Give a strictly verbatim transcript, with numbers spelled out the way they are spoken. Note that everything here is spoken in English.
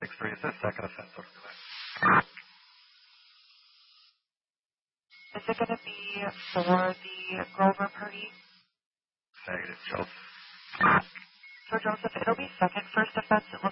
six three, is this second offense over delay? Is it going to be for the Grover Purdy? Negative, Joseph. For Joseph, it'll be second. First offense,